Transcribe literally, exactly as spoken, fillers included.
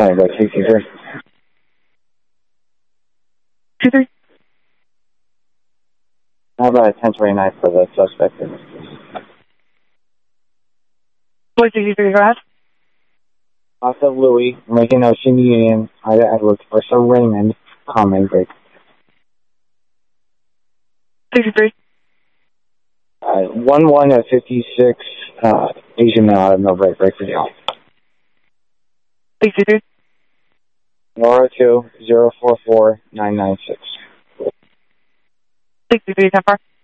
County Road sixty-three. two three. How about a ten twenty-nine for the suspect in this case? four sixty-three, go ahead. Also Louis, Lincoln Ocean Union, Ida Edwards, Ursa Raymond, common break. sixty-three. Uh, one one at fifty-six, uh, Asian male out of no break, break for jail. sixty-three. Nora two, zero four four, nine nine six. sixty-three, ten four.